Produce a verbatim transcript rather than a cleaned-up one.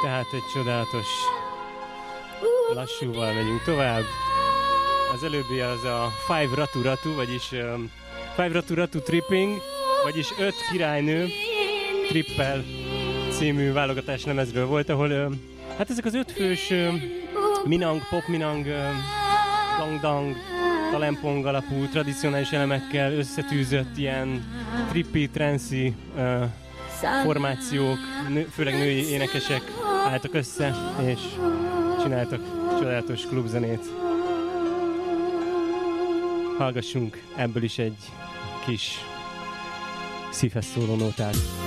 Tehát egy csodálatos lassúval megyünk tovább. Az előbbi az a Five Ratu Ratu, vagyis um, Five Ratu Ratu Tripping, vagyis öt királynő trippel című válogatás lemezről volt, ahol um, hát ezek az ötfős um, minang, pop minang, um, dang-dang, talempong alapú tradicionális elemekkel összetűzött ilyen trippi, trancy uh, formációk, nő, főleg női énekesek álltak össze, és csináltak csodálatos klubzenét. Hallgassunk ebből is egy kis szívhez szóló nótát.